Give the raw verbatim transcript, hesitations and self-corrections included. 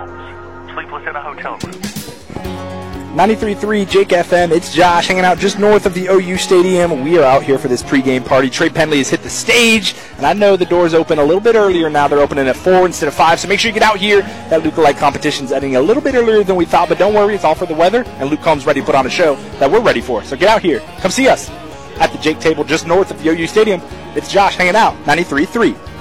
homes, sleepless in a hotel room. ninety-three point three Jake F M. It's Josh hanging out just north of the O U Stadium. We are out here for this pregame party. Trey Penley has hit the stage, and I know the doors open a little bit earlier now. They're opening at four instead of five, so make sure you get out here. That Luke Light competition's ending a little bit earlier than we thought, but don't worry, it's all for the weather, and Luke Combs ready to put on a show that we're ready for. So get out here. Come see us at the Jake table just north of the O U Stadium. It's Josh hanging out, ninety-three point three.